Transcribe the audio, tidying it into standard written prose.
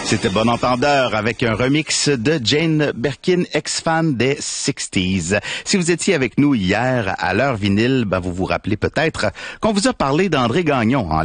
C'était Bon Entendeur avec un remix de Jane Birkin, ex-fan des 60s. Si vous étiez avec nous hier à l'heure vinyle, vous vous rappelez peut-être qu'on vous a parlé d'André Gagnon en